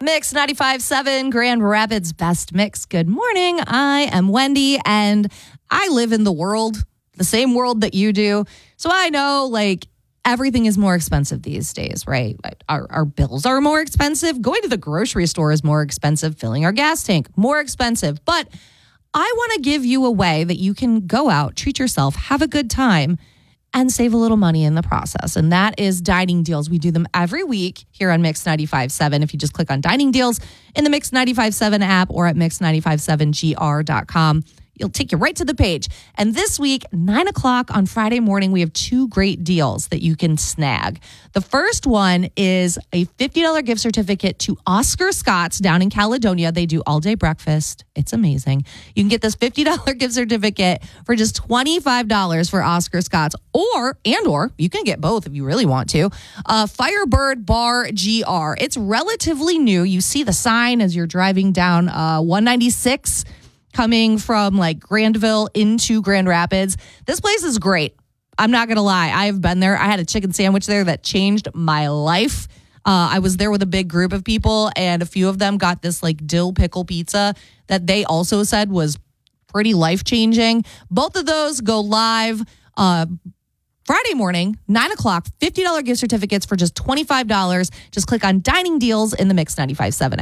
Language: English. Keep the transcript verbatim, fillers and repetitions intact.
Mix ninety-five point seven, Grand Rapids Best Mix. Good morning. I am Wendy, and I live in the world, the same world that you do. So I know, like, everything is more expensive these days, right? Our, our bills are more expensive. Going to the grocery store is more expensive. Filling our gas tank, more expensive. But I want to give you a way that you can go out, treat yourself, have a good time, and save a little money in the process. And that is dining deals. We do them every week here on Mix ninety-five point seven. If you just click on dining deals in the Mix ninety-five point seven app or at mix ninety-five point seven G R dot com, it'll take you right to the page. And this week, nine o'clock on Friday morning, we have two great deals that you can snag. The first one is a fifty dollars gift certificate to Oscar Scott's down in Caledonia. They do all-day breakfast. It's amazing. You can get this fifty dollars gift certificate for just twenty-five dollars for Oscar Scott's, or, and or, you can get both if you really want to. Uh, Firebird Bar G R. It's relatively new. You see the sign as you're driving down uh, one ninety-six coming from like Grandville into Grand Rapids. This place is great. I'm not going to lie. I've been there. I had a chicken sandwich there that changed my life. Uh, I was there with a big group of people, and a few of them got this like dill pickle pizza that they also said was pretty life-changing. Both of those go live uh, Friday morning, nine o'clock, fifty dollars gift certificates for just twenty-five dollars. Just click on Dining Deals in the Mix ninety-five point seven